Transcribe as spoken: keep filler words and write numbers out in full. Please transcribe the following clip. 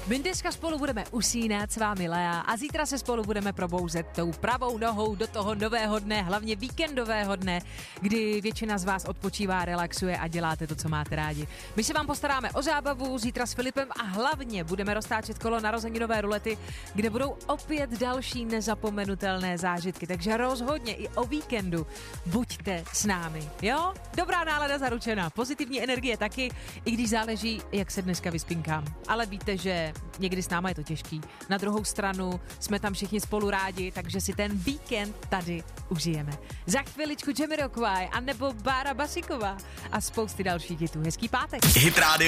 My dneska spolu budeme usínat, s vámi Lea, a zítra se spolu budeme probouzet tou pravou nohou do toho nového dne, hlavně víkendového dne, kdy většina z vás odpočívá, relaxuje a děláte to, co máte rádi. My se vám postaráme o zábavu zítra s Filipem a hlavně budeme roztáčet kolo narozeninové rulety, kde budou opět další nezapomenutelné zážitky, takže rozhodně i o víkendu buďte s námi, jo? Dobrá nálada zaručena, pozitivní energie taky, i když záleží, jak se dneska vyspinkám. Ale víte, že někdy s náma je to těžký. Na druhou stranu jsme tam všichni spolu rádi, takže si ten víkend tady užijeme. Za chviličku Jamiroquai a nebo Bára Basiková a spousty dalších hitů. Hezký pátek. Hit Radio.